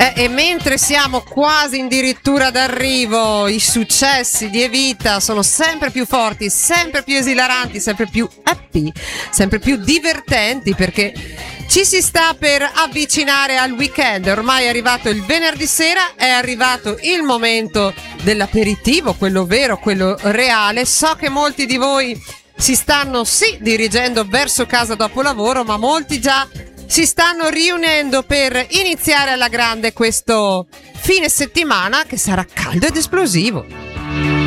E mentre siamo quasi addirittura d'arrivo, i successi di Evita sono sempre più forti, sempre più esilaranti, sempre più happy, sempre più divertenti, perché ci si sta per avvicinare al weekend. Ormai è arrivato il venerdì sera, è arrivato il momento dell'aperitivo, quello vero, quello reale. So che molti di voi si stanno dirigendo verso casa dopo lavoro, ma molti già si stanno riunendo per iniziare alla grande questo fine settimana che sarà caldo ed esplosivo.